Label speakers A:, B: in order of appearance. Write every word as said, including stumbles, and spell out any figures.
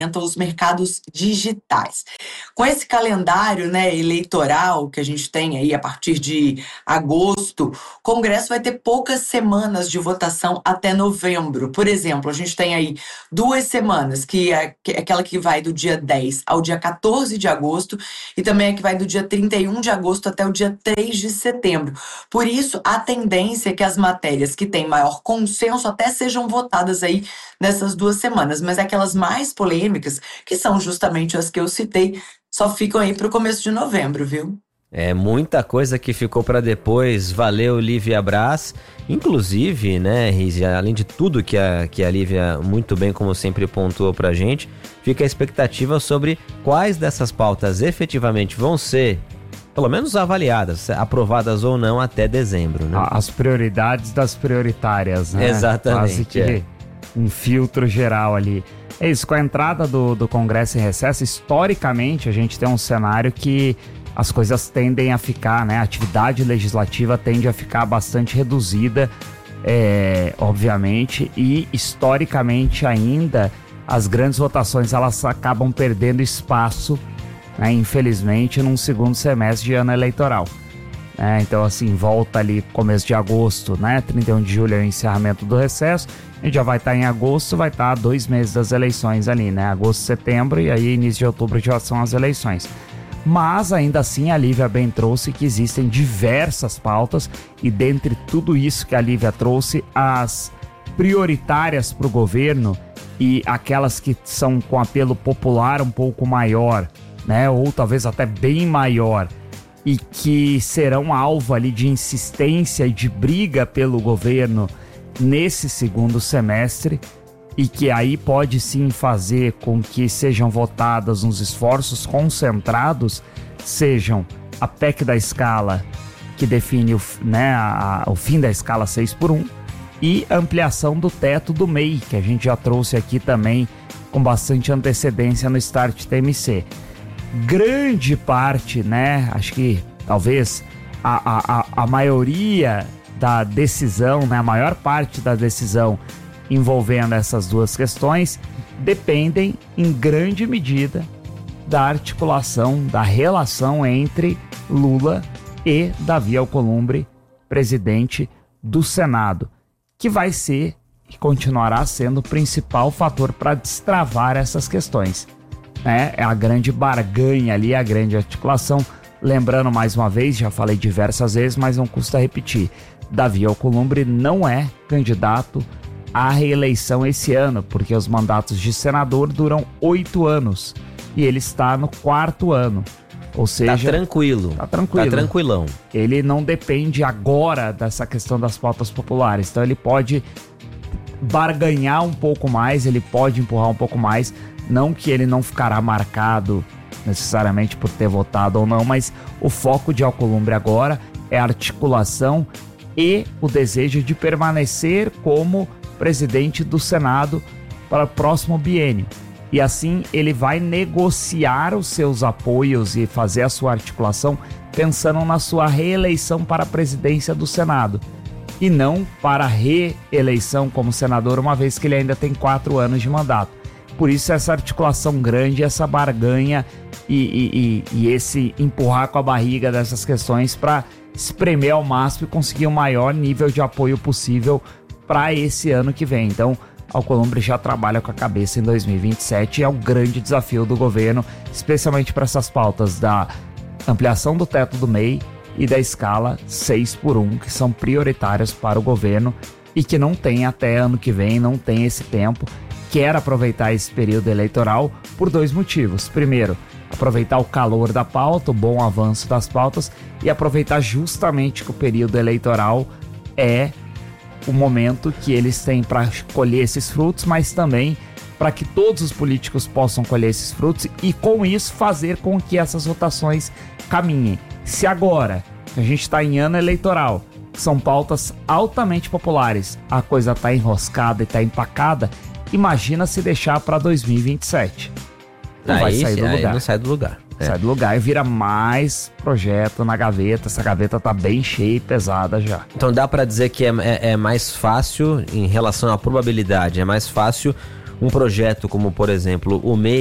A: os mercados digitais. Com esse calendário, né, eleitoral que a gente tem aí a partir de agosto, o Congresso vai ter poucas semanas de votação até novembro. Por exemplo, a gente tem aí duas semanas, que é aquela que vai do dia dez ao dia quatorze de agosto e também a que vai do dia trinta e um de agosto até o dia três de setembro. Por isso, a tendência é que as matérias que têm maior consenso até sejam votadas aí nessas duas semanas, mas aquelas mais polêmicas, que são justamente as que eu citei, só ficam aí para o começo de novembro, viu?
B: É muita coisa que ficou para depois. Valeu, Lívia Braz. Inclusive, né, Rizi, além de tudo que a, que a Lívia muito bem, como sempre, pontuou pra gente, fica a expectativa sobre quais dessas pautas efetivamente vão ser, pelo menos avaliadas, aprovadas ou não até dezembro, né?
C: As prioridades das prioritárias, né?
B: Exatamente.
C: Quase que
B: é.
C: um filtro geral ali. É isso, com a entrada do, do Congresso em recesso, historicamente a gente tem um cenário que as coisas tendem a ficar, né? A atividade legislativa tende a ficar bastante reduzida, é, obviamente, e historicamente ainda as grandes votações elas acabam perdendo espaço, né, infelizmente, num segundo semestre de ano eleitoral. É, então, assim, volta ali começo de agosto, né? trinta e um de julho é o encerramento do recesso. A gente já vai estar em agosto, vai estar dois meses das eleições ali, né? Agosto, setembro e aí início de outubro já são as eleições. Mas, ainda assim, a Lívia bem trouxe que existem diversas pautas e dentre tudo isso que a Lívia trouxe, as prioritárias para o governo e aquelas que são com apelo popular um pouco maior, né? Ou talvez até bem maior, e que serão alvo ali de insistência e de briga pelo governo nesse segundo semestre, e que aí pode sim fazer com que sejam votadas uns esforços concentrados, sejam a P E C da escala, que define o, né, a, o fim da escala seis por um, e ampliação do teto do M E I, que a gente já trouxe aqui também com bastante antecedência no Start T M C. Grande parte, né, acho que talvez a, a, a maioria da decisão, né, a maior parte da decisão envolvendo essas duas questões dependem em grande medida da articulação, da relação entre Lula e Davi Alcolumbre, presidente do Senado, que vai ser e continuará sendo o principal fator para destravar essas questões. É, é a grande barganha ali, a grande articulação. Lembrando mais uma vez, já falei diversas vezes, mas não custa repetir, Davi Alcolumbre não é candidato à reeleição esse ano, porque os mandatos de senador duram oito anos e ele está no quarto ano. Ou seja,
B: tá tranquilo.
C: Tá tranquilo.
B: Tá tranquilão.
C: Ele não depende agora dessa questão das pautas populares, então ele pode barganhar um pouco mais, ele pode empurrar um pouco mais. Não que ele não ficará marcado necessariamente por ter votado ou não, mas o foco de Alcolumbre agora é a articulação e o desejo de permanecer como presidente do Senado para o próximo biênio. E assim ele vai negociar os seus apoios e fazer a sua articulação pensando na sua reeleição para a presidência do Senado. E não para a reeleição como senador, uma vez que ele ainda tem quatro anos de mandato. Por isso essa articulação grande, essa barganha e, e, e, e esse empurrar com a barriga dessas questões para espremer ao máximo e conseguir o maior nível de apoio possível para esse ano que vem. Então, Alcolumbre já trabalha com a cabeça em dois mil e vinte e sete e é o grande desafio do governo, especialmente para essas pautas da ampliação do teto do M E I e da escala seis por um, que são prioritárias para o governo e que não tem até ano que vem, não tem esse tempo. Quer aproveitar esse período eleitoral por dois motivos. Primeiro, aproveitar o calor da pauta, o bom avanço das pautas e aproveitar justamente que o período eleitoral é o momento que eles têm para colher esses frutos, mas também para que todos os políticos possam colher esses frutos e com isso fazer com que essas votações caminhem. Se agora a gente está em ano eleitoral, são pautas altamente populares, a coisa está enroscada e está empacada, imagina se deixar para dois mil e vinte e sete. Não
B: aí,
C: vai sair do
B: aí
C: lugar.
B: Não sai do lugar. É.
C: Sai do lugar e vira mais projeto na gaveta. Essa gaveta tá bem cheia e pesada já.
B: Então dá para dizer que é, é, é mais fácil, em relação à probabilidade, é mais fácil um projeto como, por exemplo, o M E I,